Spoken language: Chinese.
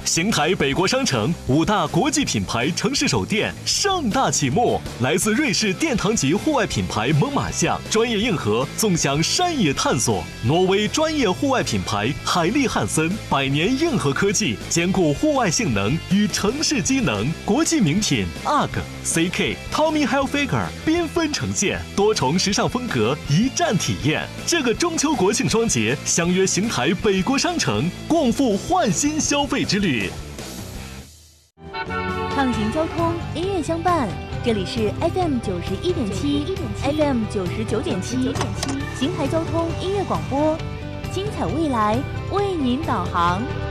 邢台北国商城5大国际品牌城市首店盛大启幕，来自瑞士殿堂级户外品牌猛犸象专业硬核纵享山野探索，挪威专业户外品牌海利汉森100年硬核科技兼顾户外性能与城市机能，国际名品 UGG、CK、Tommy Hilfiger 缤纷呈现，多重时尚风格一站体验。这个中秋国庆双节，相约邢台北国商城，共赴焕新消费之旅。 畅行交通，音乐相伴，这里是 FM 91.7 FM 99.7邢台交通音乐广播，精彩未来为您导航。